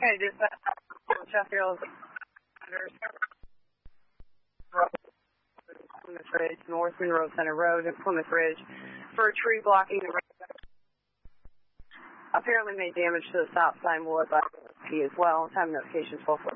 Okay, just Sheffield, Plymouth Ridge, North Monroe Center Road at Plymouth Ridge for a tree blocking the road. Apparently made damage to the stop sign wood by as well. Time notifications both ways.